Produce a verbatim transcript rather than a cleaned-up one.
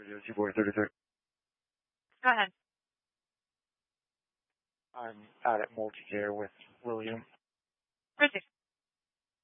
two four thirty-three. Go ahead. I'm out at Multi-Care with William. Proceed.